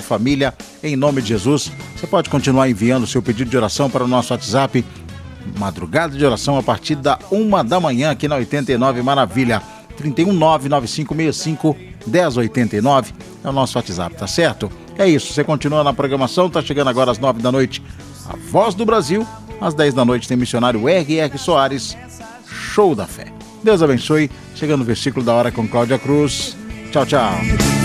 família, em nome de Jesus. Você pode continuar enviando o seu pedido de oração para o nosso WhatsApp, madrugada de oração a partir da 1 da manhã aqui na 89 Maravilha. 31995651089 é o nosso WhatsApp, tá certo? É isso, você continua na programação, tá chegando agora às 9 da noite a Voz do Brasil, às 10 da noite tem missionário R.R. Soares, Show da Fé. Deus abençoe, chegando o versículo da hora com Cláudia Cruz. Tchau, tchau.